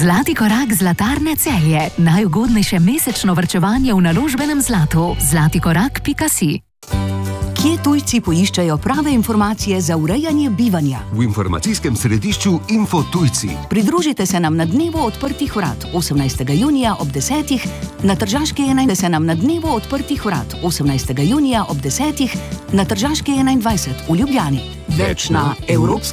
Zlati korak Zlatarne Celje. Najugodnejše mesečno varčevanje v naložbenem zlatu. zlatikorak.si. Kje tujci poiščajo prave informacije za urejanje bivanja? V informacijskem središču Info Tujci. Pridružite se nam na dnevu odprtih vrat 18. junija ob 10. na Tržaški 21. se nam na dnevu odprtih vrat 18. junija ob 10. na Tržaški 21 v Ljubljani. Več na evropski